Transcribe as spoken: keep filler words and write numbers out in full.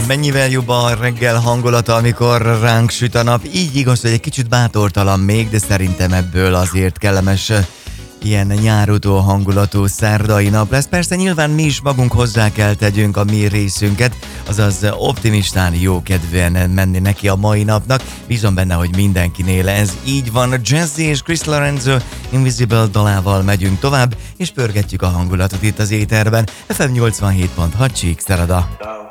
Mennyivel jobb a reggel hangulata, amikor ránk süt a nap. Így igaz, hogy egy kicsit bátortalan még, de szerintem ebből azért kellemes ilyen nyárutó hangulatú szerdai nap lesz. Persze nyilván mi is magunk hozzá kell tegyünk a mi részünket, azaz optimistán, jókedvűen menni neki a mai napnak. Bízom benne, hogy mindenkinél ez így van. Jazzy és Chris Lorenzo Invisible dalával megyünk tovább, és pörgetjük a hangulatot itt az éterben. ef em nyolcvanhét pont hat Csíkszereda.